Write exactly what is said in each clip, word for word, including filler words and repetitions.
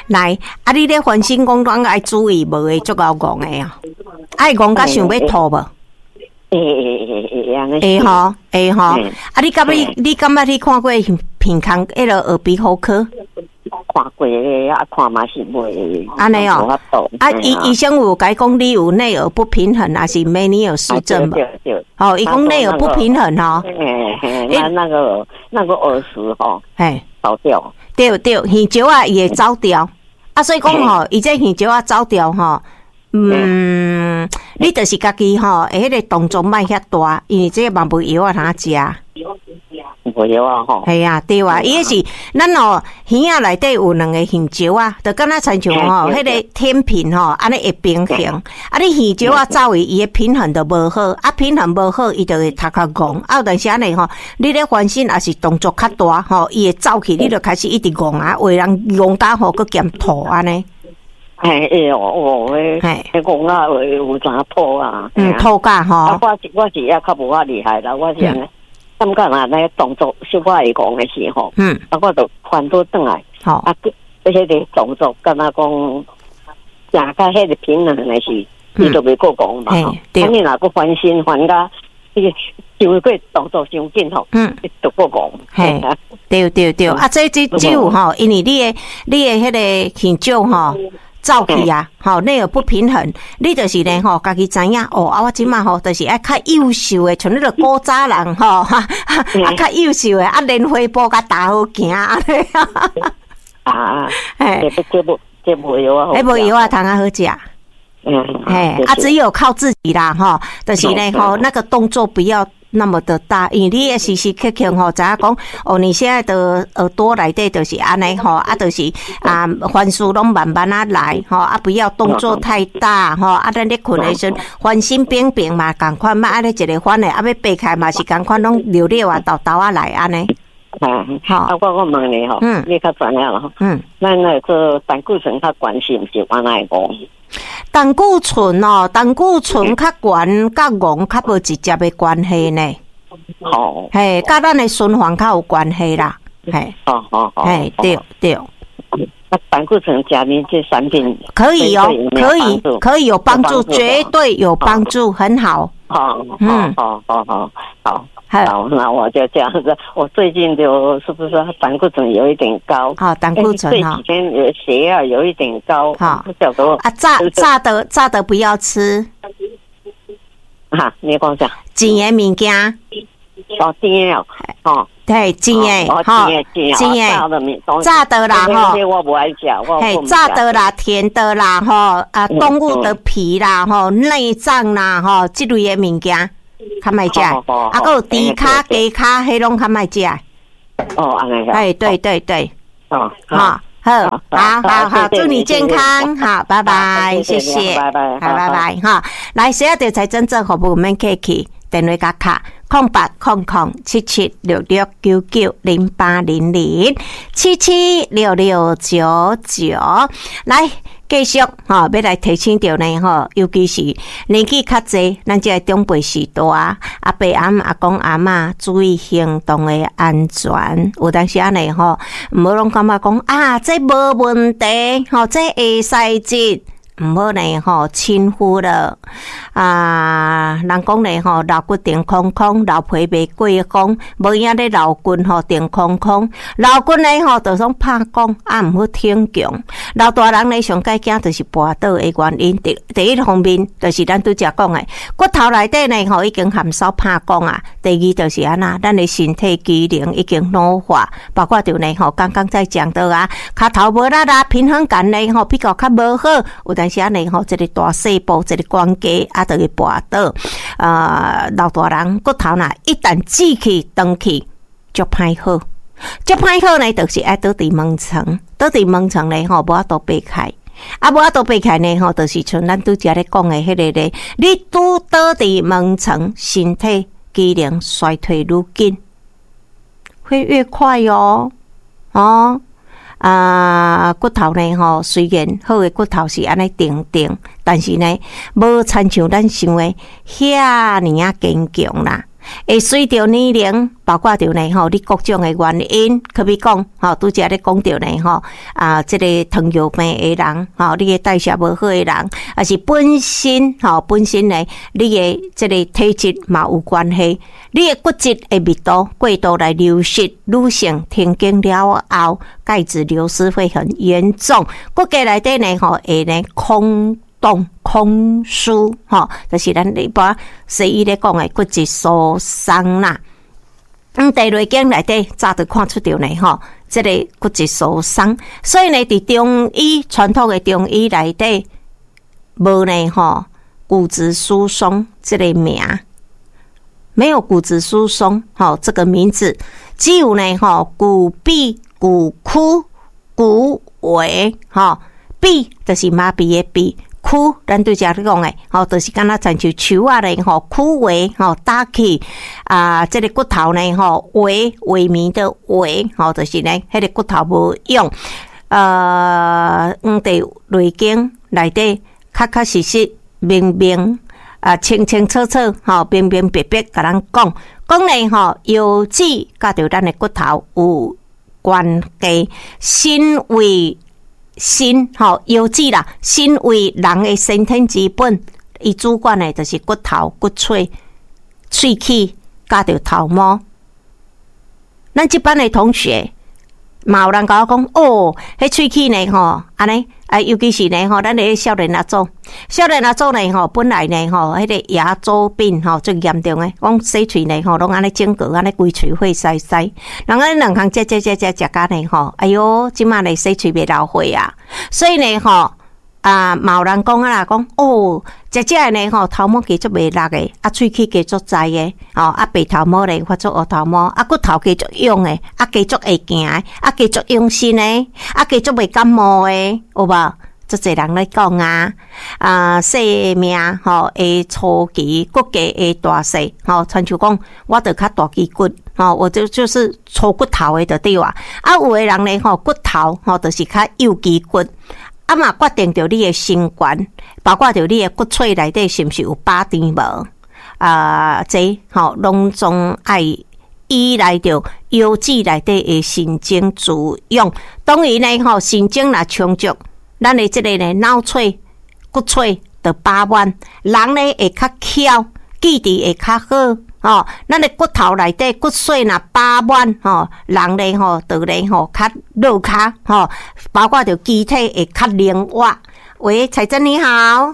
来，啊，你咧翻新讲咱爱注意，无会足够戆诶啊，爱戆甲想要吐无？ 会会会会会吼会吼，啊，你感觉你你感觉你看过平康迄个耳鼻喉科？ 看过啊，看嘛是袂安尼哦。啊，医医生有甲讲你有内耳不平衡，还是梅尼尔氏症无？哦，伊讲内耳不平衡吼。 嘿嘿，那那个那个耳石吼， 嘿， 走掉。 对对，耳石啊伊会走掉。啊，所以讲吼，伊这耳石啊走掉吼。嗯，你就是家己吼，诶，迄个动作莫遐大，因为这个嘛无药啊通食。 无药啊吼。 系啊，对啊，伊迄是咱哦，耳仔内底有两个耳石啊，就敢若亲像吼，迄个天平吼，安尼会平衡。啊，你耳石啊走位，伊的平衡就无好，啊平衡无好，伊就会头壳戆。啊，但是安尼吼，你咧翻身也是动作较大吼，伊会走去，你就开始一直戆啊，为人戆到吼，佮兼吐安尼。 嘿，哎哟，哦，迄迄讲啊，有啥吐啊？ 嗯，吐噶吼。 啊，我是我是也较无遐厉害啦，我是安尼，感觉啊，那动作小可会讲的时候，嗯，啊，我就翻倒转来，好，啊，迄个动作，敢若讲，加甲迄个平衡的是，伊就袂过讲嘛，吼。啊，你若佫翻身翻甲，迄个伤过动作伤紧吼，嗯，就过讲。 嘿，对对对，啊，这这只有吼，因为你的你的迄个耳石吼。走去啊，吼，内耳不平衡，你就是呢吼，家己知影哦。啊，我即马吼，就是爱较优秀的，像迄个古早人吼，啊，较优秀的，啊，练花步甲打好行安尼啊，哎，这这无这无药啊， 哎，无药啊，通啊好食。嗯，哎，啊，只有靠自己啦，吼，就是呢吼，那个动作不要那么的大，因为你也时时刻刻吼，知影讲哦，你现在的耳朵内底就是安尼吼，啊，就是啊，翻数拢慢慢啊来吼，啊，不要动作太大吼，啊，咱咧困的时阵翻身平平嘛，共款嘛，啊，咧一个翻的，啊，要爬开嘛是共款，拢溜溜啊，豆豆啊来安尼。 嗯，好，啊，我我问你吼，嗯，你较专业咯，嗯，咱那个胆固醇较悬是毋是安尼讲？ 胆固醇哦，胆固醇较悬，甲戆较无直接的关系呢。 好， 嘿，甲咱的循环较有关系啦。嘿， 哦哦哦， 嘿，对对。 那胆固醇加面这产品可以哦，可以可以有帮助，绝对有帮助，很好。 好，嗯，好好好好。好，那我就这样子。我最近就是不是胆固醇有一点高？ 好，胆固醇哈。 这几天有血压有一点高。好，不晓得啊，炸炸的炸的不要吃。 哈，你讲啥？ 甜的物件。 哦，甜哦，哦， 对，甜的，哈，甜的，炸的啦，哈。 我不爱吃，我嘿，炸的啦，甜的啦，哈，啊，动物的皮啦，哈，内脏啦，哈，这类的物件。较莫食，啊，还有猪骹、鸡骹，迄拢较莫食。 哦，安尼个。 哎，对对对。 哦， 好，好，好好好，祝你健康，好，拜拜，谢谢， 拜拜， 拜拜拜，哈，来，谁要着财政政服务免客气，电话甲卡，空八空空七七六六九九零八零零七七六六九九，来。继续吼，要来提醒着呢吼，尤其是年纪较济，咱这个长辈时代啊，阿伯阿阿公阿嬷注意行动的安全。有当时安尼吼，毋好拢感觉讲啊，这无问题，吼，这会使接。毋好呢吼，轻忽了啊！人讲呢吼，老骨定空空，老皮袂过风，无影咧老骨吼定空空，老骨呢吼就算拍讲啊，毋好挺强。老大人呢上介惊就是跋倒的原因，第第一方面就是咱拄则讲的，骨头内底呢吼已经含少拍讲啊。第二就是安那，咱的身体机能已经老化，包括着呢吼，刚刚在讲到啊，骹头无力啦，平衡感呢吼比较较无好，有当时安尼吼，这个大细胞，这个关节啊，就会跋倒。呃，老大人骨头呐，一旦挤起、长起，就歹好。就歹好呢，就是爱倒伫门床，倒伫门床呢吼，无法度掰开。啊，无法度掰开呢吼，就是像咱拄则咧讲的迄个咧，你拄倒伫门床，身体机能衰退愈紧，会越快哦，哦。啊，骨头呢吼，虽然好的骨头是安尼定定，但是呢，无亲像咱想的遐尼啊坚强啦。 会随着年龄，包括着呢吼，你各种的原因，可比讲吼，拄则咧讲着呢吼，啊，即、这个糖尿病的人，吼，你的代谢无好的人，啊是本身吼，本身呢，你的即个体质嘛有关系，你的骨质的密度过度来流失，女性停经了后，钙质流失会很严重，骨骼内底呢吼，会呢空。动空虚，吼，就是咱一般西医咧讲的骨质疏松啦。嗯，地内经内底早就看出着呢，吼，这个骨质疏松。所以呢，伫中医传统的中医内底，无呢，吼，骨质疏松这个名，没有骨质疏松，吼，这个名字，只有呢，吼，骨痹、骨枯、骨萎，吼，痹就是麻痹的痹。枯，咱对遮咧讲诶，吼，就是敢若亲像树啊咧，吼，枯萎，吼，打起啊，这个骨头呢，吼，萎萎靡的萎，吼，就是呢，迄个骨头无用，呃，黄帝内经内底确确实实明明啊，清清楚楚，吼，明明白白甲咱讲，讲呢，吼，腰子甲着咱的骨头有关系，心胃。心吼腰子啦，心为人的先天之本，伊主管的就是骨头、骨髓、喙齿，加着头毛。咱这班的同学，嘛有人甲我讲，哦，迄喙齿呢吼，安尼啊，尤其是呢吼，咱咧少年阿祖，少年阿祖呢吼，本来呢吼，迄个牙周病吼最严重诶，讲洗喙呢吼，拢安尼整个安尼规喙血塞塞，人安尼两项食食食食食甲呢吼，哎哟，即马呢洗喙袂流血啊，所以呢吼。啊，嘛有人讲啊啦，讲哦，食食诶呢吼，头毛加足袂落诶，啊，喙齿加足dài诶，哦，啊，白头毛咧发出黑头毛，啊，骨头加足勇诶，啊，加足会行诶，啊，加足用心诶，啊，加足袂感冒诶，有无？足侪人咧讲啊，啊，细命吼，会初期骨骼会大细，吼，亲像讲，我着较大肌骨，吼，我就就是粗骨头诶，就对啊，啊，有诶人咧吼，骨头吼，就是较幼肌骨。啊嘛，决定着你的身悬，包括着你的骨髓内底是毋是有把甜无？啊，这吼拢总爱依赖着腰子内底的神经滋养。当然呢，吼神经若充足，咱的这个呢脑髓、骨髓就把弯，人呢会较巧，记忆会较好。哦，咱的骨头内底骨髓若饱满，吼，人咧吼，就咧吼较肉卡，吼，包括着机体会较灵活。喂，彩珍你好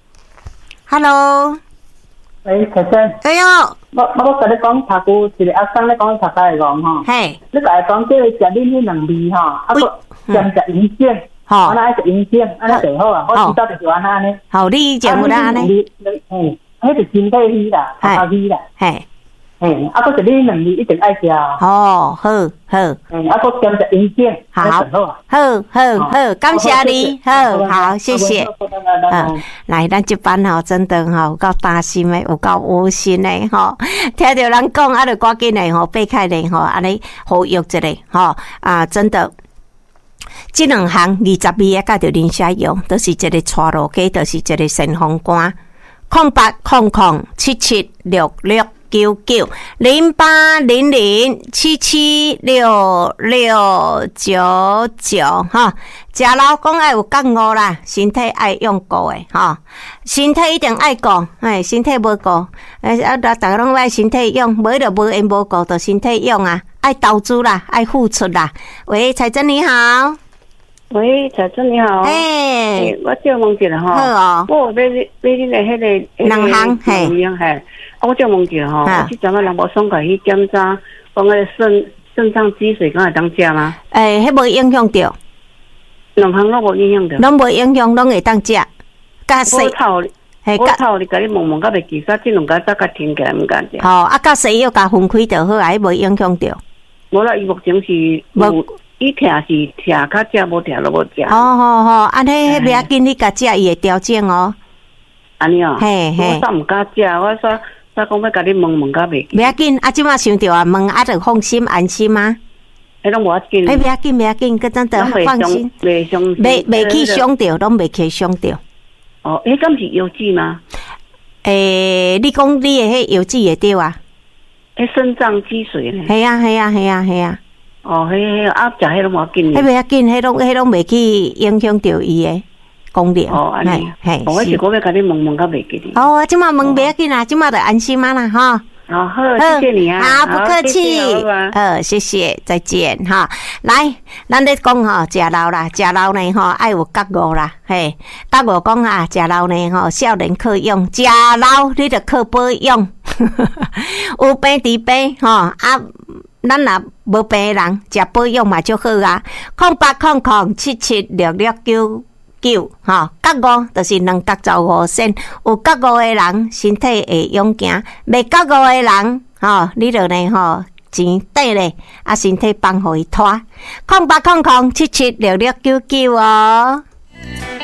，Hello， 喂，彩珍， 哎呦， 我我甲你讲，头句一个阿生咧讲头家会讲吼， 嘿， 你甲伊讲叫伊食恁迄两味吼，啊个兼食银杏，吼，安那爱食银杏，安尼最好啊，我知道就是安那呢。 好，你讲有啦呢？ 嘿。迄是身体鱼啦，头头鱼啦， 嘿， 嘿，啊，佫是你两味一定爱食哦，好好， 嘿，啊，佫兼食银杏， 好，好，好，好，感谢你，好好，谢谢。嗯，来，咱这班吼，真的吼，有够担心的，有够窝心的吼，听着人讲，啊，就赶紧的吼，爬开来吼，安尼好约一下吼，啊，真的。这两项二十味啊，甲着林下用，都是一个带路鸡，都是一个神风干。空八空空七七六六九九零八零零七七六六九九哈，食老公爱有觉悟啦，身体爱用顾诶哈，身体一定爱顾，哎，身体无顾，哎啊，大家拢爱身体用，无就无缘无顾，就身体用啊，爱投资啦，爱付出啦。喂，彩珍你好。 喂，彩珍你好。哎、欸，我借问一下吼。好哦。我买买你的迄个两行嘿。 嘿，我借问一下吼，我去阵仔人无爽快去检查，讲个肾肾脏积水，敢会当食吗？ 诶、欸，迄无影响着。 两行拢无影响着。 拢无影响，拢会当食。甲西。 我头，我头你甲你问问，甲袂记煞，这两家早甲停起来，毋敢食。 吼、哦，啊，甲西药甲分开就好啊，无影响着。 无啦，伊目前是无。伊疼是疼较食，无疼就无食。 好好好，安尼迄袂要紧，你甲食伊会调整哦。 安尼哦。 嘿嘿。 我煞毋敢食，我煞煞讲要甲你问问，甲袂记。 袂要紧，啊，即马想着啊，问啊，就放心安心啊。 迄拢无要紧。 迄袂要紧，袂要紧，佮真的放心。 袂伤， 袂袂去伤着，拢袂去伤着。 哦，迄敢是药剂吗？ 诶，你讲你诶迄药剂会对啊？ 迄肾脏积水呢？ 系啊系啊系啊系啊。 哦，迄迄啊，食迄拢无要紧。 迄袂要紧，迄拢迄拢袂去影响到伊诶功能。 哦，安尼。 嘿， 我是讲要甲你问问，甲袂记哩。 哦，即马问袂要紧啦，即马就安心啊啦，哈。 好，好，谢谢你啊！ 好，不客气。呃，谢谢，再见哈。来，咱咧讲吼，食老啦，食老呢吼，爱有觉悟啦，嘿，觉悟讲啊，食老呢吼，少年靠养，食老你着靠保养，有病治病吼啊。咱若无病诶人，食保养嘛就好啊。空八空空七七六六九。九吼，觉悟就是两角走五线，有觉悟的人身体会勇行，未觉悟的人吼，你著呢吼钱底咧，啊身体放互伊拖，空八空空七七六六九九哦。